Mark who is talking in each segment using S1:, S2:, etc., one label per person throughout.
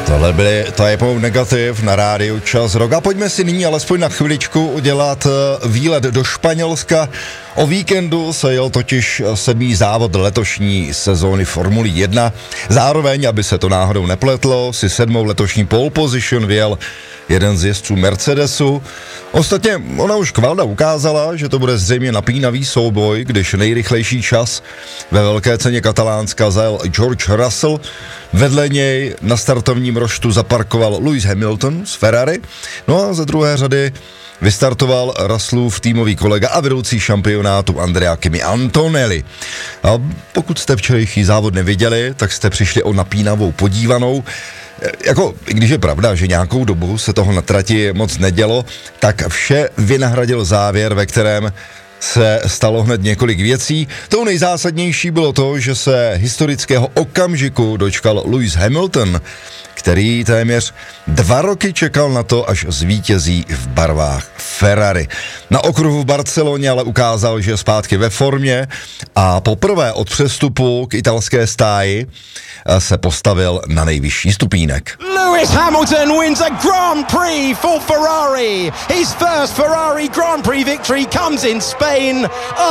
S1: To je negativ na rádiu Čas Rock. A pojďme si nyní alespoň na chviličku udělat výlet do Španělska. O víkendu se jel totiž 7. závod letošní sezóny Formule 1. Zároveň, aby se to náhodou nepletlo, si 7. letošní pole position vyjel jeden z jezdců Mercedesu. Ostatně ona už kvalda ukázala, že to bude zřejmě napínavý souboj, když nejrychlejší čas ve velké ceně Katalánska zajel George Russell. Vedle něj na startovním roštu zaparkoval Lewis Hamilton z Ferrari. No a ze druhé řady vystartoval Russellův týmový kolega a vedoucí šampionátu Andrea Kimi Antonelli. A pokud jste včerejší závod neviděli, tak jste přišli o napínavou podívanou. Když je pravda, že nějakou dobu se toho na trati moc nedělo, tak vše vynahradil závěr, ve kterém se stalo hned několik věcí. Tou nejzásadnější bylo to, že se historického okamžiku dočkal Lewis Hamilton, který téměř 2 roky čekal na to, až zvítězí v barvách Ferrari. Na okruhu v Barceloně ale ukázal, že je zpátky ve formě a poprvé od přestupu k italské stáji se postavil na nejvyšší stupínek.
S2: Lewis Hamilton wins a Grand Prix for Ferrari. His first Ferrari Grand Prix victory comes in Spain.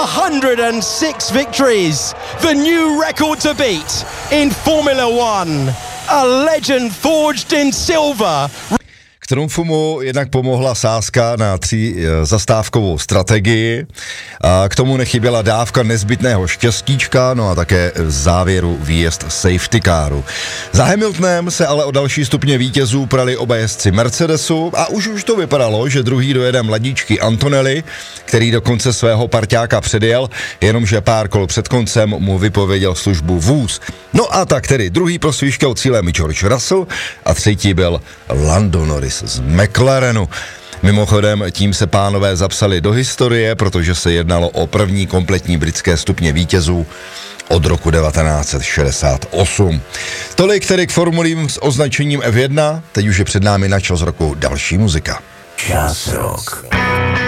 S2: 106 victories. The new record to beat in Formula One. A legend forged in silver.
S1: K trumfu mu jednak pomohla sázka na 3 zastávkovou strategii. A k tomu nechyběla dávka nezbytného štěstíčka, no a také v závěru výjezd safety caru. Za Hamiltonem se ale o další stupně vítězů prali oba jezdci Mercedesu a už to vypadalo, že druhý dojede mladíčky Antonelli, který do konce svého parťáka předjel, jenomže pár kol před koncem mu vypověděl službu vůz. No a tak tedy druhý prosvíškel cílem George Russell a třetí byl Lando Norris z McLarenu. Mimochodem, tím se pánové zapsali do historie, protože se jednalo o první kompletní britské stupně vítězů od roku 1968. Tolik tedy k formulím s označením F1, teď už je před námi na Čas roku další muzika.
S3: Čas Rock.